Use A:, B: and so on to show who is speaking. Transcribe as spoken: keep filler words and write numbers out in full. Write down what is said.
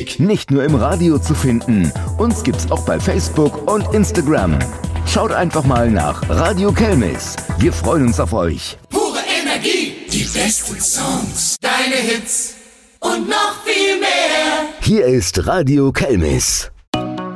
A: Musik.
B: Nicht nur im Radio zu finden, uns gibt's auch bei Facebook und Instagram. Schaut einfach mal nach Radio Kelmis. Wir freuen uns auf euch.
A: Pure Energie, die besten Songs, deine Hits und noch viel mehr.
B: Hier ist Radio Kelmis.